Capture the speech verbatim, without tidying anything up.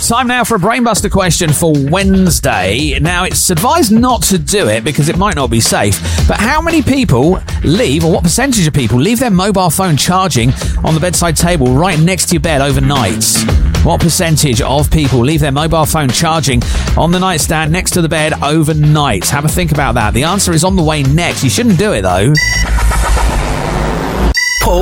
Time now for a Brainbuster question for Wednesday. Now, it's advised not to do it because it might not be safe, but how many people leave, or what percentage of people leave their mobile phone charging on the bedside table right next to your bed overnight? What percentage of people leave their mobile phone charging on the nightstand next to the bed overnight? Have a think about that. The answer is on the way next. You shouldn't do it, though.